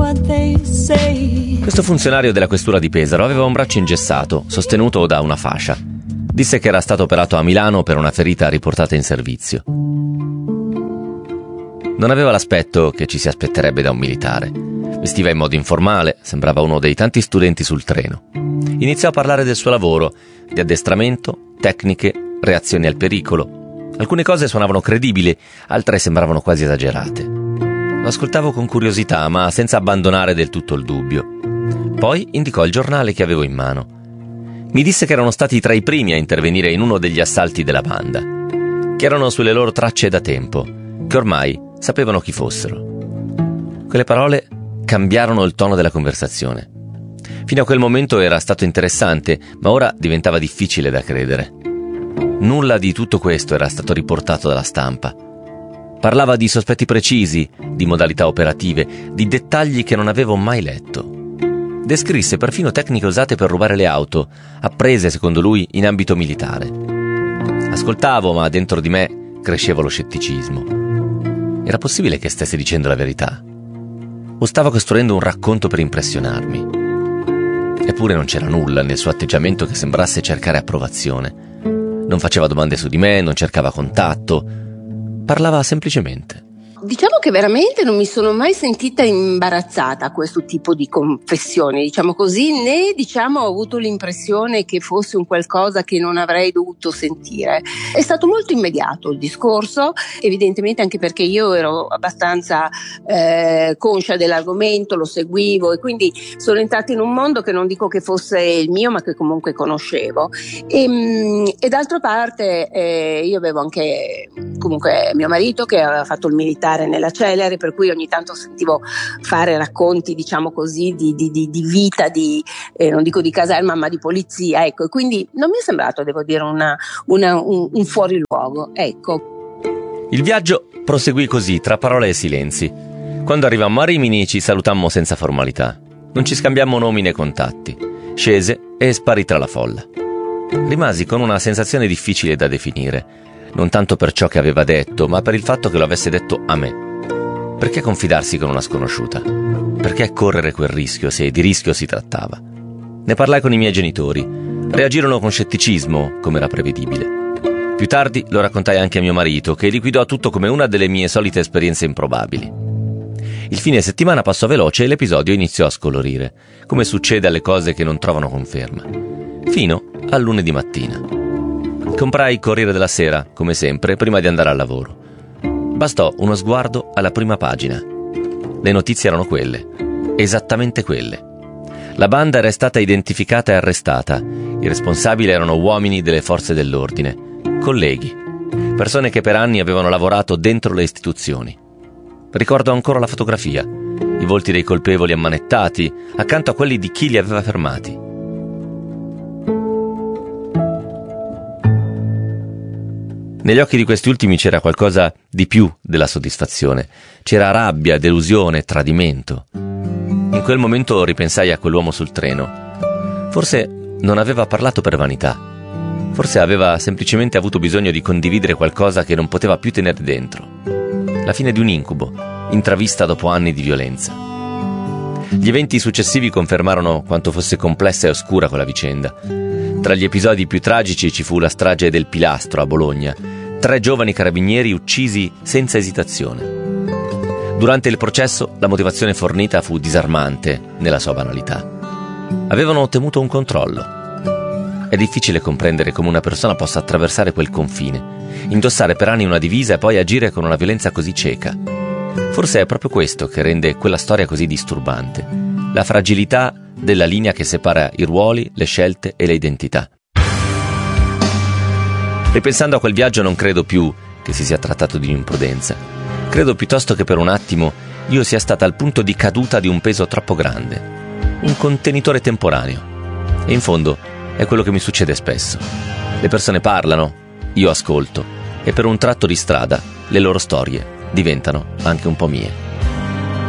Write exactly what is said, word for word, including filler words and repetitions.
Questo funzionario della questura di Pesaro aveva un braccio ingessato, sostenuto da una fascia. Disse che era stato operato a Milano per una ferita riportata in servizio. Non aveva l'aspetto che ci si aspetterebbe da un militare. Vestiva in modo informale, sembrava uno dei tanti studenti sul treno. Iniziò a parlare del suo lavoro, di addestramento, tecniche, reazioni al pericolo. Alcune cose suonavano credibili, altre sembravano quasi esagerate. Lo ascoltavo con curiosità, ma senza abbandonare del tutto il dubbio. Poi indicò il giornale che avevo in mano. Mi disse che erano stati tra i primi a intervenire in uno degli assalti della banda, che erano sulle loro tracce da tempo, che ormai sapevano chi fossero. Quelle parole cambiarono il tono della conversazione. Fino a quel momento era stato interessante, ma ora diventava difficile da credere. Nulla di tutto questo era stato riportato dalla stampa. Parlava di sospetti precisi, di modalità operative, di dettagli che non avevo mai letto. Descrisse perfino tecniche usate per rubare le auto, apprese secondo lui in ambito militare. Ascoltavo, ma dentro di me cresceva lo scetticismo. Era possibile che stesse dicendo la verità? O stava costruendo un racconto per impressionarmi? Eppure non c'era nulla nel suo atteggiamento che sembrasse cercare approvazione. Non faceva domande su di me, non cercava contatto. Parlava semplicemente. Diciamo che veramente non mi sono mai sentita imbarazzata a questo tipo di confessioni, diciamo così, né diciamo ho avuto l'impressione che fosse un qualcosa che non avrei dovuto sentire. È stato molto immediato il discorso, evidentemente anche perché io ero abbastanza eh, conscia dell'argomento, lo seguivo e quindi sono entrata in un mondo che non dico che fosse il mio, ma che comunque conoscevo. E, e d'altra parte eh, io avevo anche comunque mio marito che aveva fatto il militare nella Celere, per cui ogni tanto sentivo fare racconti, diciamo così, di, di, di, di vita, di, eh, non dico di caserma, ma di polizia, ecco, e quindi non mi è sembrato, devo dire, una, una, un, un fuoriluogo, ecco. Il viaggio proseguì così, tra parole e silenzi. Quando arrivammo a Rimini ci salutammo senza formalità. Non ci scambiammo nomi né contatti. Scese e sparì tra la folla. Rimasi con una sensazione difficile da definire. Non tanto per ciò che aveva detto, ma per il fatto che lo avesse detto a me. Perché confidarsi con una sconosciuta? Perché correre quel rischio, se di rischio si trattava? Ne parlai con i miei genitori. Reagirono con scetticismo, come era prevedibile. Più tardi lo raccontai anche a mio marito, che liquidò tutto come una delle mie solite esperienze improbabili. Il fine settimana passò veloce e l'episodio iniziò a scolorire, come succede alle cose che non trovano conferma. Fino al lunedì mattina. Comprai il Corriere della Sera, come sempre, prima di andare al lavoro. Bastò uno sguardo alla prima pagina. Le notizie erano quelle, esattamente quelle. La banda era stata identificata e arrestata. I responsabili erano uomini delle forze dell'ordine, colleghi, persone che per anni avevano lavorato dentro le istituzioni. Ricordo ancora la fotografia, i volti dei colpevoli ammanettati, accanto a quelli di chi li aveva fermati. Negli occhi di questi ultimi c'era qualcosa di più della soddisfazione. C'era rabbia, delusione, tradimento. In quel momento ripensai a quell'uomo sul treno. Forse non aveva parlato per vanità. Forse aveva semplicemente avuto bisogno di condividere qualcosa che non poteva più tenere dentro. La fine di un incubo, intravista dopo anni di violenza. Gli eventi successivi confermarono quanto fosse complessa e oscura quella vicenda. Tra gli episodi più tragici ci fu la strage del Pilastro a Bologna. Tre giovani carabinieri uccisi senza esitazione. Durante il processo la motivazione fornita fu disarmante nella sua banalità. Avevano temuto un controllo. È difficile comprendere come una persona possa attraversare quel confine, indossare per anni una divisa e poi agire con una violenza così cieca. Forse è proprio questo che rende quella storia così disturbante. La fragilità della linea che separa i ruoli, le scelte e le identità. Ripensando a quel viaggio non credo più che si sia trattato di un'imprudenza. Credo piuttosto che per un attimo io sia stata al punto di caduta di un peso troppo grande, un contenitore temporaneo. E in fondo è quello che mi succede spesso. Le persone parlano, io ascolto, e per un tratto di strada le loro storie diventano anche un po' mie.